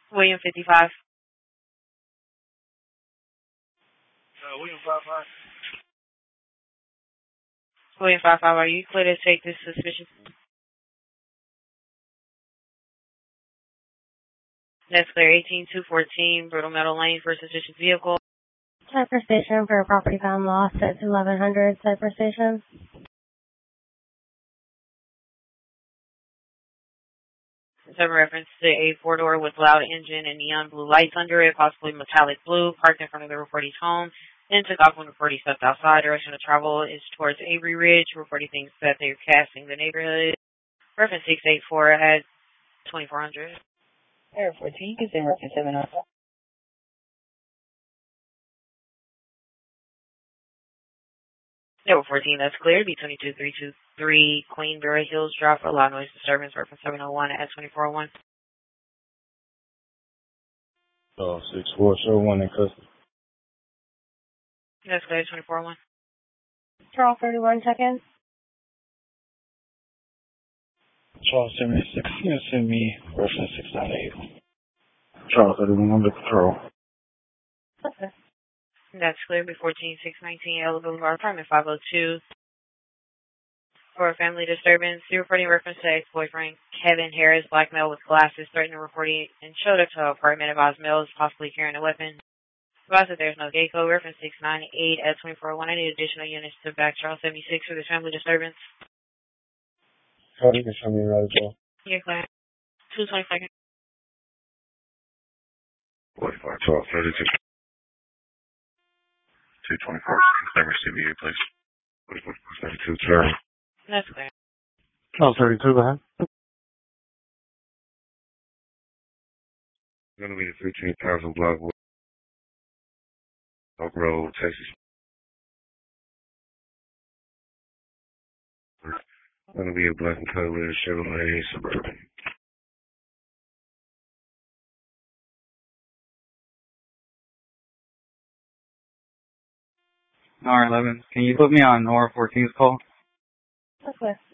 William 55. William 55. William 55, are you clear to take this suspicious? That's clear. 18214 Brittle Meadow Lane for suspicious vehicle. Cypress Station for a property found lost at 1100 Cypress Station. Some reference to a four-door with loud engine and neon blue lights under it, possibly metallic blue, parked in front of the reportee's home. Then took off when the reportee stepped outside. Direction of travel is towards Avery Ridge. Reportee thinks that they're casting the neighborhood. Reference 684 at 2400. Air 14, is in reference 700. Number 14, that's clear. B22323 Queenberry Hills Drive for loud noise disturbance. Reference 701 at 2401. 6401 in custody. That's clear. 2401. Charles 31, check-in. Charles 76, send me reference 698. Charles 31, under control. Okay. That's clear. B14619 Ella Boulevard, apartment 502. For a family disturbance, the reporting reference to ex-boyfriend Kevin Harris, black male with glasses, threatened the reporting and showed up to an apartment. Advised males possibly carrying a weapon. Advised that there's no gate code. Reference 698 at 2401. I need additional units to back Charles 76 for this family disturbance. So you can show me right as well. You're clear. 222nd. 45, 12, 32. 224, never CBA, please. 32, Charlie. That's clear. Charles 32, go ahead. Going to be a 15,000 block Oak Road, Texas. Going to be a black and color Chevrolet Suburban. R11, can you put me on Nora 14's call? Okay.